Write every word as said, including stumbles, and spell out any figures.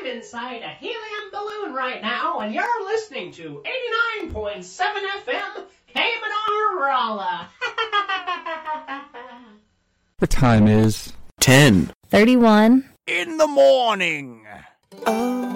inside a helium balloon right now, and you're listening to eighty-nine point seven F M Cayman Rolla. The time is ten thirty-one in the morning. Oh.